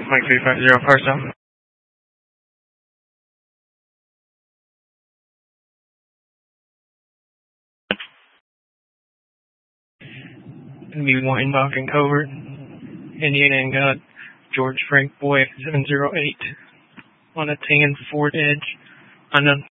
Mike 350, first down. Gonna be Weinbach and Covert. Indiana and got George Frank Boy 708 on a tan Ford Edge. Unknown.